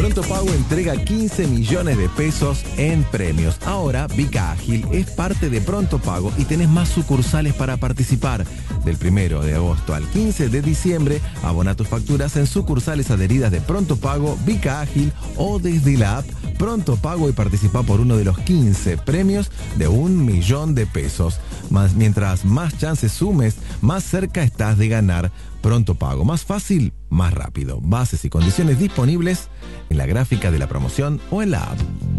Pronto Pago entrega 15 millones de pesos en premios. Ahora, Vica Ágil es parte de Pronto Pago y tenés más sucursales para participar. Del 1 de agosto al 15 de diciembre, abona tus facturas en sucursales adheridas de Pronto Pago, Vica Ágil o desde la app Pronto Pago y participa por uno de los 15 premios de 1 millón de pesos. Mientras más chances sumes, más cerca estás de ganar. Pronto Pago, más fácil, más rápido. Bases y condiciones disponibles en la gráfica de la promoción o en la app.